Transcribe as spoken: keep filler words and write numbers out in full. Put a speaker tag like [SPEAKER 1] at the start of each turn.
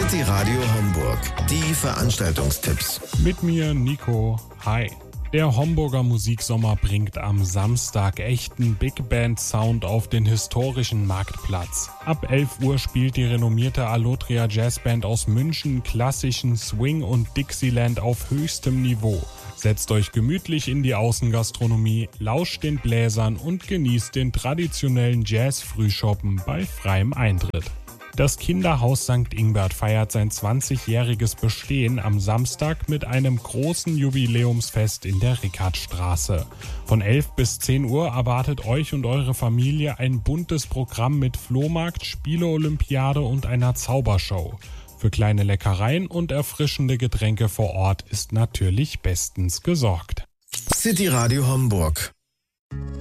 [SPEAKER 1] City Radio Homburg. Die Veranstaltungstipps.
[SPEAKER 2] Mit mir Nico. Hi. Der Homburger Musiksommer bringt am Samstag echten Big Band Sound auf den historischen Marktplatz. Ab elf Uhr spielt die renommierte Allotria Jazzband aus München klassischen Swing und Dixieland auf höchstem Niveau. Setzt euch gemütlich in die Außengastronomie, lauscht den Bläsern und genießt den traditionellen Jazz-Frühschoppen bei freiem Eintritt. Das Kinderhaus Sankt Ingbert feiert sein zwanzigjähriges Bestehen am Samstag mit einem großen Jubiläumsfest in der Rickardtstraße. Von elf bis zehn Uhr erwartet euch und eure Familie ein buntes Programm mit Flohmarkt, Spiele-Olympiade und einer Zaubershow. Für kleine Leckereien und erfrischende Getränke vor Ort ist natürlich bestens gesorgt.
[SPEAKER 1] City Radio Homburg.